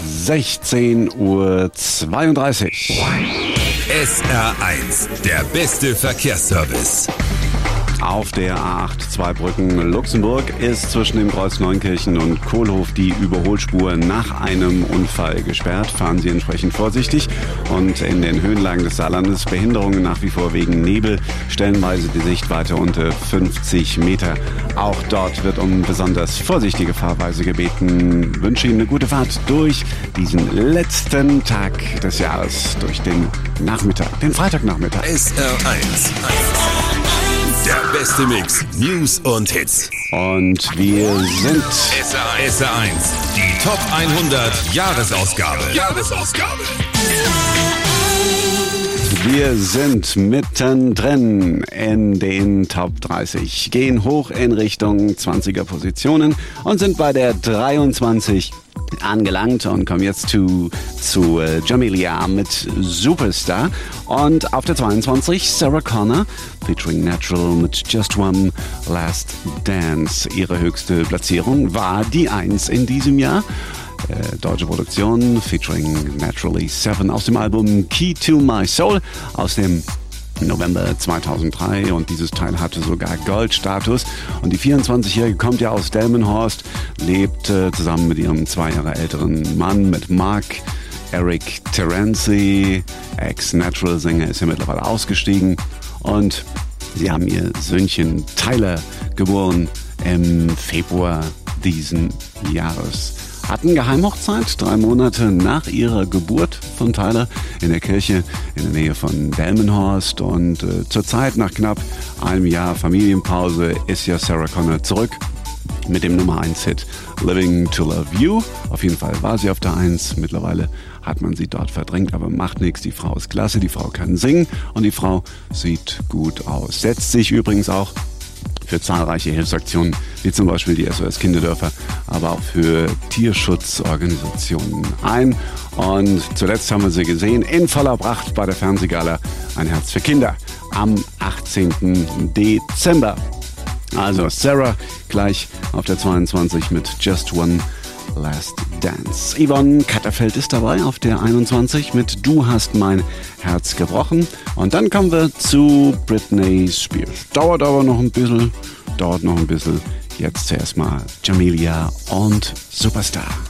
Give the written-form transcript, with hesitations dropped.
16:32 Uhr. SR1, der beste Verkehrsservice. Auf der A8 Zweibrücken Luxemburg ist zwischen dem Kreuz Neunkirchen und Kohlhof die Überholspur nach einem Unfall gesperrt. Fahren Sie entsprechend vorsichtig. Und in den Höhenlagen des Saarlandes Behinderungen nach wie vor wegen Nebel, stellenweise die Sichtweite unter 50 Meter. Auch dort wird um besonders vorsichtige Fahrweise gebeten. Ich wünsche Ihnen eine gute Fahrt durch diesen letzten Tag des Jahres, durch den Nachmittag, den Freitagnachmittag. SR1. Der beste Mix, News und Hits. Und wir sind SR1, die Top 100 Jahresausgabe. Wir sind mittendrin in den Top 30, gehen hoch in Richtung 20er Positionen und sind bei der 23 angelangt und kommen jetzt zu Jamelia mit Superstar. Und auf der 22 Sarah Connor featuring Natural mit Just One Last Dance. Ihre höchste Platzierung war die 1 in diesem Jahr. Deutsche Produktion featuring Naturally 7 aus dem Album Key to My Soul aus dem November 2003 und dieses Teil hatte sogar Goldstatus. Und die 24-Jährige kommt ja aus Delmenhorst, lebt zusammen mit ihrem 2 Jahre älteren Mann, mit Mark Eric Terenzi, Ex-Natural-Sänger, ist ja mittlerweile ausgestiegen. Und sie haben ihr Söhnchen Tyler geboren im Februar diesen Jahres. Hatten Geheimhochzeit 3 Monate nach ihrer Geburt von Tyler in der Kirche in der Nähe von Delmenhorst. Und zurzeit nach knapp einem Jahr Familienpause ist ja Sarah Connor zurück mit dem Nummer 1 Hit Living to Love You. Auf jeden Fall war sie auf der 1. Mittlerweile hat man sie dort verdrängt, aber macht nichts. Die Frau ist klasse, die Frau kann singen und die Frau sieht gut aus. Setzt sich übrigens auch für zahlreiche Hilfsaktionen, wie zum Beispiel die SOS Kinderdörfer, aber auch für Tierschutzorganisationen ein. Und zuletzt haben wir sie gesehen in voller Pracht bei der Fernsehgala Ein Herz für Kinder am 18. Dezember. Also Sarah gleich auf der 22 mit Just One Last Dance. Yvonne Katterfeld ist dabei auf der 21 mit Du hast mein Herz gebrochen. Und dann kommen wir zu Britney Spears. Dauert noch ein bisschen. Jetzt zuerst mal Jamelia und Superstar.